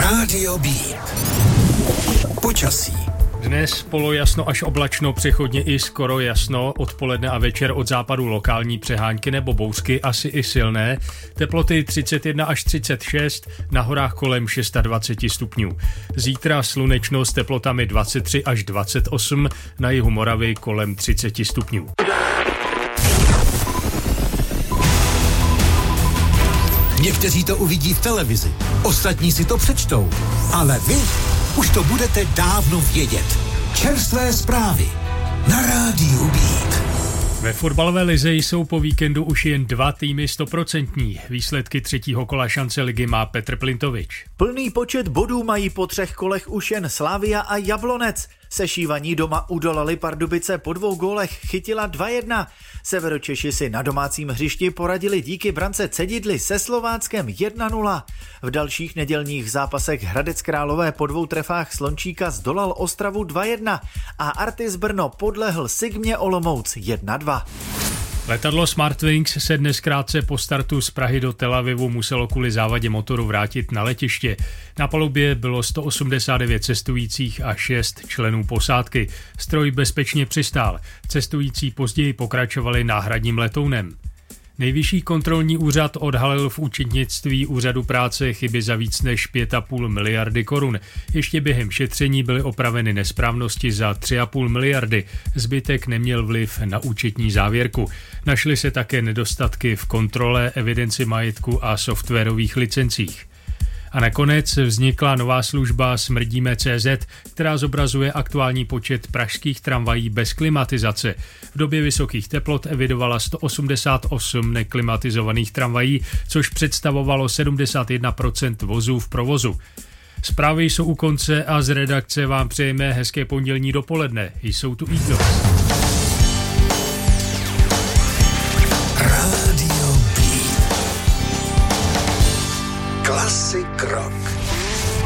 Rádio Beat. Počasí. Dnes polojasno až oblačno, přechodně i skoro jasno, odpoledne a večer od západu lokální přehánky nebo bouřky, asi i silné. Teploty 31 až 36, na horách kolem 26 stupňů. Zítra slunečno s teplotami 23 až 28, na jihu Moravy kolem 30 stupňů. Někteří to uvidí v televizi, ostatní si to přečtou, ale vy už to budete dávno vědět. Čerstvé zprávy na Rádiu Beat. Ve fotbalové lize jsou po víkendu už jen 2 týmy 100%. Výsledky 3. kola šance ligy má Petr Plintovič. Plný počet bodů mají po 3 kolech už jen Slavia a Jablonec. Sešívaní doma udolali Pardubice, po 2 gólech chytila 2-1. Severočeši si na domácím hřišti poradili díky brance Cedidly se Slováckem 1-0. V dalších nedělních zápasech Hradec Králové po 2 trefách Slončíka zdolal Ostravu 2-1 a Artis Brno podlehl Sigmě Olomouc 1-2. Letadlo Smartwings se dnes krátce po startu z Prahy do Tel Avivu muselo kvůli závadě motoru vrátit na letiště. Na palubě bylo 189 cestujících a 6 členů posádky. Stroj bezpečně přistál. Cestující později pokračovali náhradním letounem. Nejvyšší kontrolní úřad odhalil v účetnictví úřadu práce chyby za víc než 5,5 miliardy korun. Ještě během šetření byly opraveny nesprávnosti za 3,5 miliardy. Zbytek neměl vliv na účetní závěrku. Našly se také nedostatky v kontrole, evidenci majetku a softwarových licencích. A nakonec vznikla nová služba Smrdíme.cz, která zobrazuje aktuální počet pražských tramvají bez klimatizace. V době vysokých teplot evidovala 188 neklimatizovaných tramvají, což představovalo 71% vozů v provozu. Zprávy jsou u konce a z redakce vám přejeme hezké pondělní dopoledne. Jsou tu Eagles.